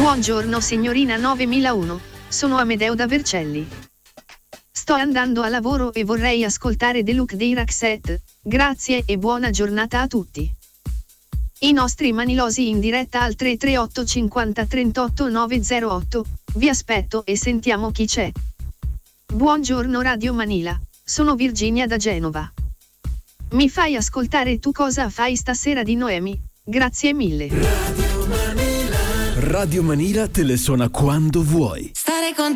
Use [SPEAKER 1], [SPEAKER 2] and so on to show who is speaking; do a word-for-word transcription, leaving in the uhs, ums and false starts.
[SPEAKER 1] Buongiorno signorina novemilauno, sono Amedeo da Vercelli. Sto andando a lavoro e vorrei ascoltare The Look dei Roxette, grazie e buona giornata a tutti. I nostri manilosi in diretta al tre tre otto cinquanta trentotto novecentotto, vi aspetto e sentiamo chi c'è. Buongiorno Radio Manila, sono Virginia da Genova. Mi fai ascoltare Tu cosa fai stasera di Noemi? Grazie mille.
[SPEAKER 2] Radio Manila, Radio Manila te le suona quando vuoi.
[SPEAKER 3] Stare con